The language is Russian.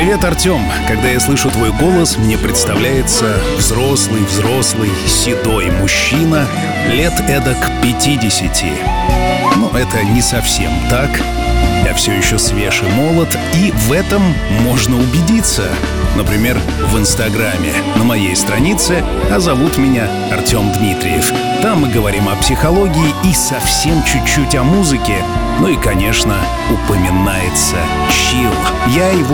Привет, Артем. Когда я слышу твой голос, мне представляется взрослый, седой мужчина, лет эдак 50. Но это не совсем так. Я все еще свеж и молод, и в этом можно убедиться. Например, в Инстаграме, на моей странице, а зовут меня Артем Дмитриев. Там мы говорим о психологии и совсем чуть-чуть о музыке. Ну и, конечно, упоминается чилл. Я его